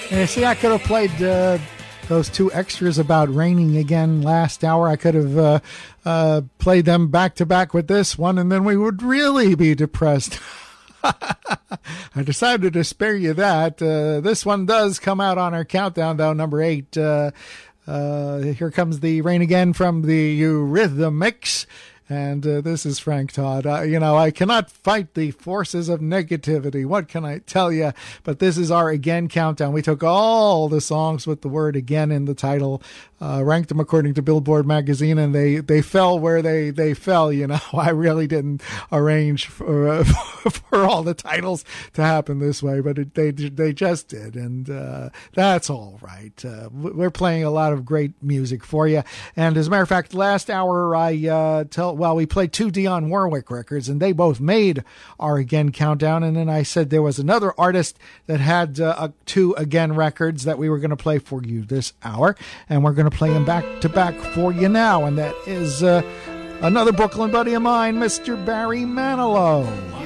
See, I could have played those two extras about raining again last hour. I could have played them back to back with this one, and then we would really be depressed. I decided to spare you that. This one does come out on our countdown, though, number 8. Here comes the rain again from the Eurythmics. And this is Frank Todd. I cannot fight the forces of negativity. What can I tell you? But this is our Again countdown. We took all the songs with the word again in the title, ranked them according to Billboard magazine, and they fell where they fell. I really didn't arrange for all the titles to happen this way, but they just did, and that's all right. We're playing a lot of great music for you. And as a matter of fact, last hour we played 2 Dionne Warwick records, and they both made our Again countdown. And then I said there was another artist that had 2 Again records that we were going to play for you this hour, and we're going to play them back to back for you now. And that is another Brooklyn buddy of mine, Mr. Barry Manilow.